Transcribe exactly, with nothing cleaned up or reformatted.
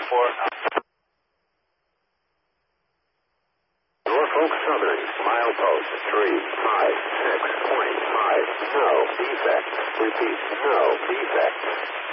four. Norfolk Southern, milepost three five six point five. No defect. Repeat, no defect.